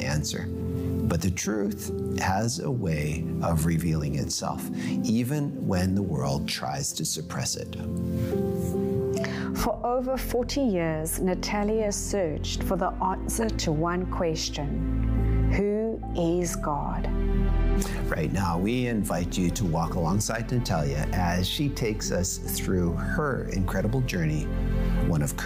answer. But the truth has a way of revealing itself, even when the world tries to suppress it. For over 40 years, Natalia searched for the answer to one question: who is God? Right now, we invite you to walk alongside Natalia as she takes us through her incredible journey, one of